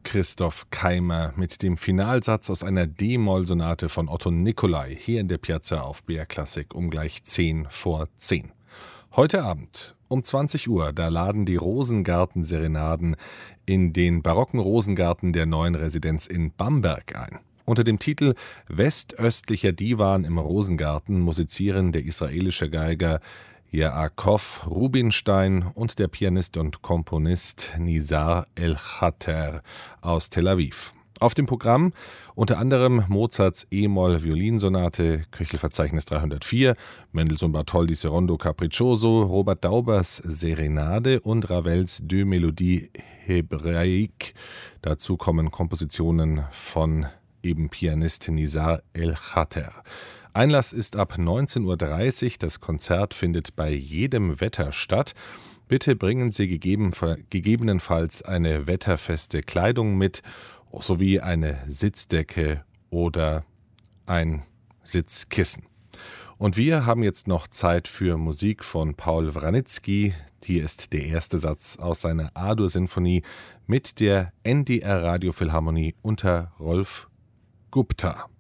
Christoph Keimer mit dem Finalsatz aus einer D-Moll-Sonate von Otto Nicolai hier in der Piazza auf BR Classic um gleich 10 vor 10. Heute Abend um 20 Uhr, da laden die Rosengarten-Serenaden in den barocken Rosengarten der neuen Residenz in Bamberg ein. Unter dem Titel Westöstlicher Diwan im Rosengarten musizieren der israelische Geiger Yaakov Rubinstein und der Pianist und Komponist Nizar El-Khater aus Tel Aviv. Auf dem Programm unter anderem Mozarts E-Moll-Violinsonate, Köchelverzeichnis 304, Mendelssohn-Bartholdis Rondo Capriccioso, Robert Daubers Serenade und Ravels Deux Mélodies Hébraïques. Dazu kommen Kompositionen von eben Pianist Nizar El-Khater. Einlass ist ab 19:30 Uhr. Das Konzert findet bei jedem Wetter statt. Bitte bringen Sie gegebenenfalls eine wetterfeste Kleidung mit, sowie eine Sitzdecke oder ein Sitzkissen. Und wir haben jetzt noch Zeit für Musik von Paul Wranitzky. Hier ist der erste Satz aus seiner A-Dur-Sinfonie mit der NDR Radiophilharmonie unter Rolf Gupta.